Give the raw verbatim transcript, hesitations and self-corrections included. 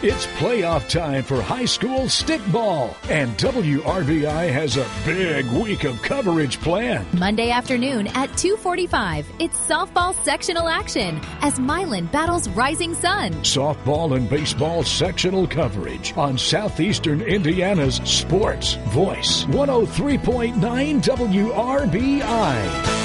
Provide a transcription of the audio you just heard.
It's playoff time for high school stickball, and W R B I has a big week of coverage planned. Monday afternoon at two forty-five, it's softball sectional action as Milan battles Rising Sun. Softball and baseball sectional coverage on Southeastern Indiana's Sports Voice, one oh three point nine W R B I.